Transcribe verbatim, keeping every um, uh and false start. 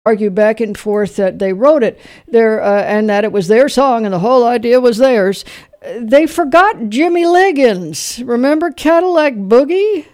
argue back and forth that they wrote it there uh, and that it was their song and the whole idea was theirs. They forgot Jimmy Liggins. Remember Cadillac Boogie?